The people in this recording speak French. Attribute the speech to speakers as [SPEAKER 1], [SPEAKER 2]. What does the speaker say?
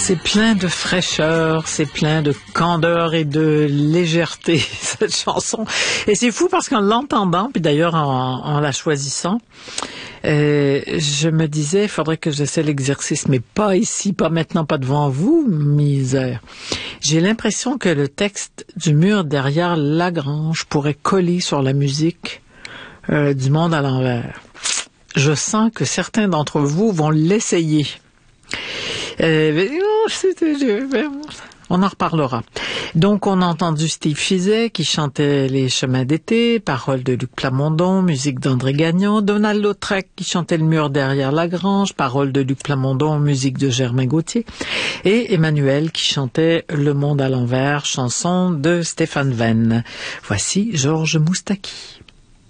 [SPEAKER 1] C'est plein de fraîcheur, c'est plein de candeur et de légèreté, cette chanson. Et c'est fou parce qu'en l'entendant, puis d'ailleurs en la choisissant, je me disais, il faudrait que j'essaie l'exercice, mais pas ici, pas maintenant, pas devant vous, misère. J'ai l'impression que le texte du mur derrière Lagrange pourrait coller sur la musique du monde à l'envers. Je sens que certains d'entre vous vont l'essayer. On en reparlera. Donc, on a entendu Steve Fizet qui chantait Les chemins d'été, paroles de Luc Plamondon, musique d'André Gagnon, Donald Lautrec qui chantait Le mur derrière Lagrange, paroles de Luc Plamondon, musique de Germain Gauthier, et Emmanuel qui chantait Le monde à l'envers, chanson de Stéphane Venn. Voici Georges Moustaki.